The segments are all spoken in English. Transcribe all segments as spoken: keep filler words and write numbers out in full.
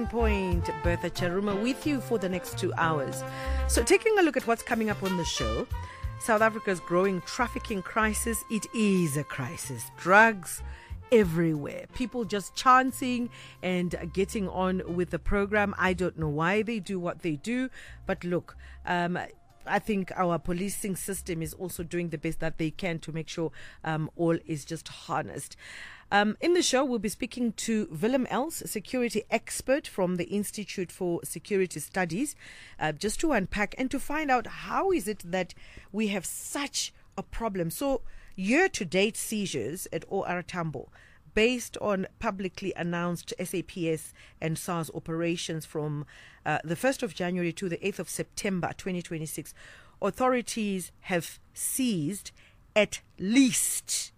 Point, Bertha Charuma with you for the next two hours. So taking a look at what's coming up on the show, South Africa's growing trafficking crisis. It is a crisis. Drugs everywhere. People just chancing and getting on with the program. I don't know why they do what they do, but look, um, I think our policing system is also doing the best that they can to make sure um, all is just harnessed. Um, in the show, we'll be speaking to Willem Els, security expert from the Institute for Security Studies, uh, just to unpack and to find out how is it that we have such a problem. So, year-to-date seizures at O R Tambo, based on publicly announced S A P S and SARS operations from uh, the first of January to the eighth of September twenty twenty-six, authorities have seized at least,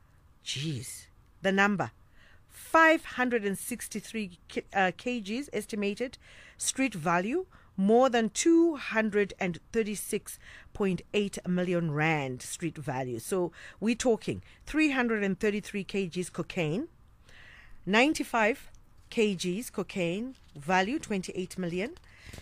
geez, the number, five hundred sixty-three uh, kgs estimated street value, more than two hundred thirty-six point eight million rand street value. So we're talking three hundred thirty-three kgs cocaine, ninety-five kgs cocaine value, twenty-eight million.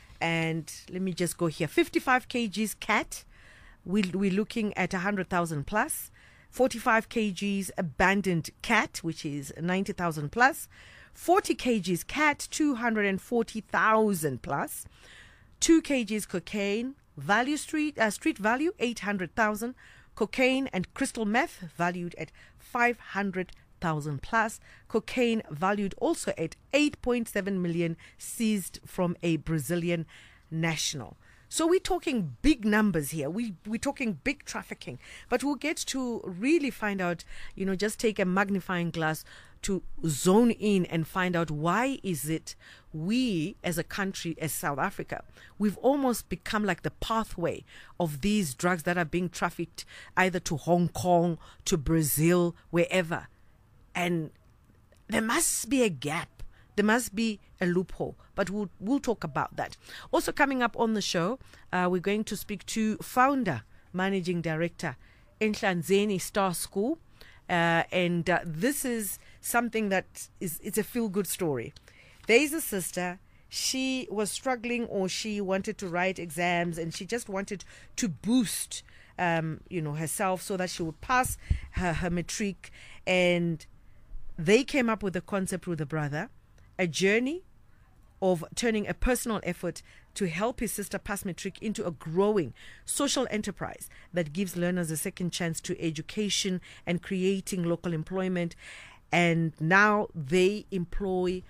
And let me just go here, fifty-five kgs cat, we, we're looking at one hundred thousand plus. forty-five kgs abandoned cat, which is ninety thousand plus. forty kgs cat, two hundred forty thousand plus. two kgs cocaine, value street uh, street value eight hundred thousand. Cocaine and crystal meth valued at five hundred thousand plus. Cocaine valued also at eight point seven million, seized from a Brazilian national. So we're talking big numbers here. We, we're talking big trafficking. But we'll get to really find out, you know, just take a magnifying glass to zone in and find out why is it we as a country, as South Africa, we've almost become like the pathway of these drugs that are being trafficked either to Hong Kong, to Brazil, wherever. And there must be a gap. There must be a loophole, but we'll, we'll talk about that. Also coming up on the show, uh, we're going to speak to founder, managing director, Nhlanzeni Star School. Uh, and uh, this is something that is it's a feel-good story. There is a sister. She was struggling, or she wanted to write exams, and she just wanted to boost, um, you know, herself so that she would pass her, her matric. And they came up with the concept with a brother, a journey of turning a personal effort to help his sister pass matric into a growing social enterprise that gives learners a second chance to education and creating local employment. And now they employ